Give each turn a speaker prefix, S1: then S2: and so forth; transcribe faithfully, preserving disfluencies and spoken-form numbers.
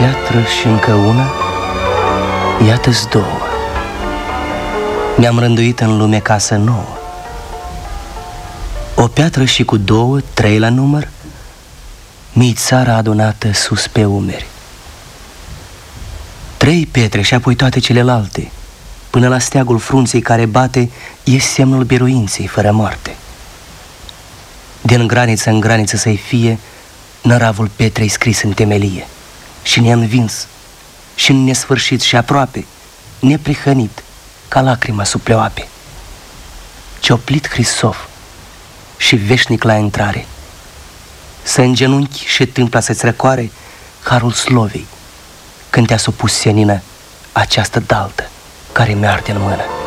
S1: piatră și încă una, iată-s două. Mi-am rânduit în lume casă nouă. O piatră și cu două, trei la număr, mi-i țara adunată sus pe umeri. Trei pietre și apoi toate celelalte, până la steagul frunței care bate, e semnul biruinței fără moarte. Din graniță în graniță să-i fie năravul pietrei scris în temelie și neînvins și în nesfârșit și aproape, neprihănit, ca lacrima sub pleoape. Cioplit Hristof și veșnic la intrare, să îngenunchi și tâmpla să-ți răcoare harul slovei când te-a supus senină această daltă care mi-arde în mână.